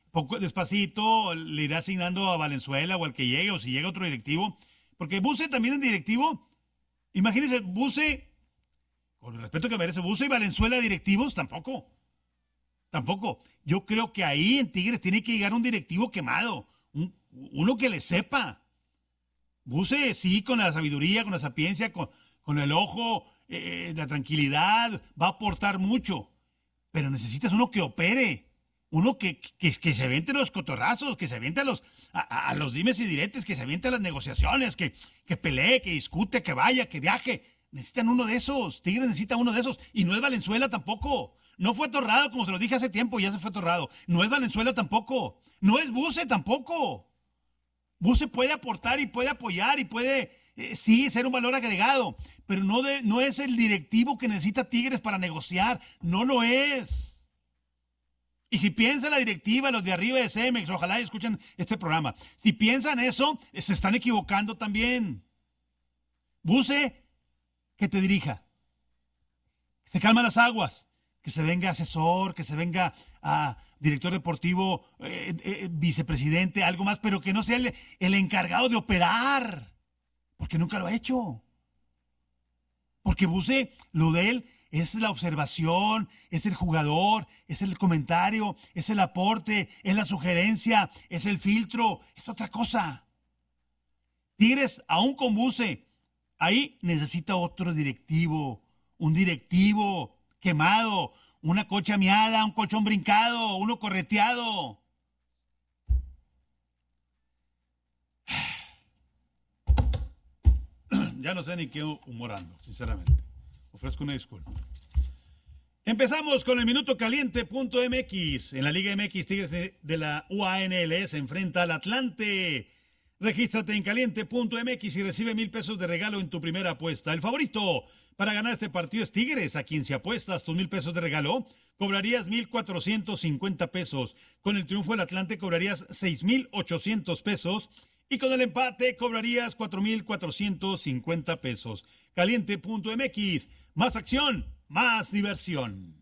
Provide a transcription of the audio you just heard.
poco despacito le irá asignando a Valenzuela o al que llegue, o si llega otro directivo. Porque Buse también es directivo. Imagínense, Buse, con el respeto que merece, Buse y Valenzuela directivos, tampoco. Tampoco. Yo creo que ahí en Tigres tiene que llegar un directivo quemado. Uno que le sepa. Buse, sí, con la sabiduría, con la sapiencia, con el ojo, la tranquilidad, va a aportar mucho. Pero necesitas uno que opere. Uno que se aviente los cotorrazos, que se aviente a los dimes y diretes, que se aviente a las negociaciones, que pelee, que discute, que vaya, que viaje. Necesitan uno de esos. Tigres necesita uno de esos. Y no es Valenzuela tampoco. No fue Torrado, como se lo dije hace tiempo, ya se fue Torrado. No es Valenzuela tampoco. No es Buse tampoco. Buse puede aportar y puede apoyar y puede, sí, ser un valor agregado. Pero no es el directivo que necesita Tigres para negociar. No lo es. Y si piensa la directiva, los de arriba de Cemex, ojalá escuchen este programa. Si piensan eso, se están equivocando también. Buse, que te dirija. Que se calman las aguas. Que se venga asesor, que se venga director deportivo, vicepresidente, algo más, pero que no sea el encargado de operar. Porque nunca lo ha hecho. Porque Buse, lo de él es la observación, es el jugador, es el comentario, es el aporte, es la sugerencia, es el filtro, es otra cosa. Tigres, aún con Buse, ahí necesita otro directivo, un directivo quemado, una cocha miada, un colchón brincado, uno correteado. Ya no sé ni qué humor ando, sinceramente. Ofrezco una disculpa. Empezamos con el Minuto Caliente.mx. En la Liga MX, Tigres de la UANL se enfrenta al Atlante. Regístrate en Caliente.mx y recibe 1,000 pesos de regalo en tu primera apuesta. El favorito para ganar este partido es Tigres, a quien si apuestas tus 1,000 pesos de regalo, cobrarías 1,450 pesos. Con el triunfo del Atlante cobrarías 6,800 pesos. Y con el empate cobrarías 4,450 pesos. Caliente.mx. Más acción, más diversión.